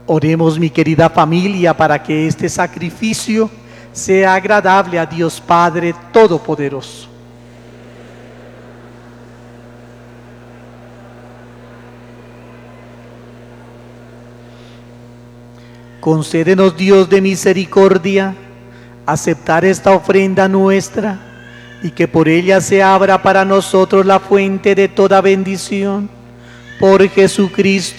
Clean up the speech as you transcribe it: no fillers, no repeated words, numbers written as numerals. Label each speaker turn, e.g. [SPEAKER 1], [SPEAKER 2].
[SPEAKER 1] Oremos, mi querida familia, para que este sacrificio sea agradable a Dios Padre Todopoderoso. Concédenos, Dios de misericordia, aceptar esta ofrenda nuestra y que por ella se abra para nosotros la fuente de toda bendición. Por Jesucristo